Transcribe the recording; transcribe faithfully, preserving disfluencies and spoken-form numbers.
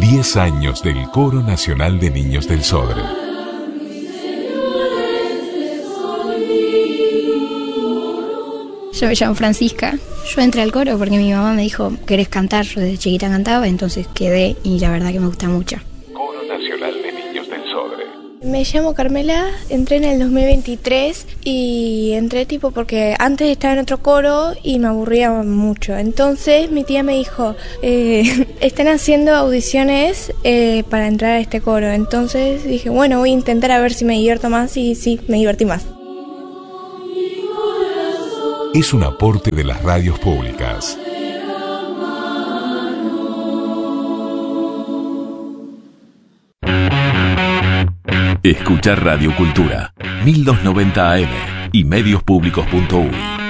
diez años del Coro Nacional de Niños del Sodre. Yo me llamo Francisca. Yo entré al coro porque mi mamá me dijo, ¿querés cantar? Yo desde chiquita cantaba, entonces quedé y la verdad que me gusta mucho. Coro Nacional de Niños del Sodre. Me llamo Carmela, entré en el dos mil veintitrés y entré tipo porque antes estaba en otro coro y me aburría mucho. Entonces mi tía me dijo, eh, están haciendo audiciones eh, para entrar a este coro. Entonces dije, bueno, voy a intentar a ver si me divierto más y sí, me divertí más. Es un aporte de las radios públicas. Escuchar Radio Cultura, mil doscientos noventa A M y medios públicos punto u y.